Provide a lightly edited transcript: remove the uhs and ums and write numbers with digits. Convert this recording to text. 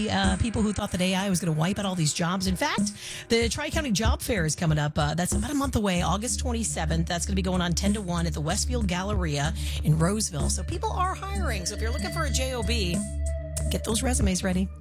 people who thought that AI was going to wipe out all these jobs. In fact, the Tri-County Job Fair is coming up. That's about a month away, August 27th. That's going to be going on 10 to 1 at the Westfield Galleria in Roseville. So people are hiring. So if you're looking for a JOB, get those resumes ready.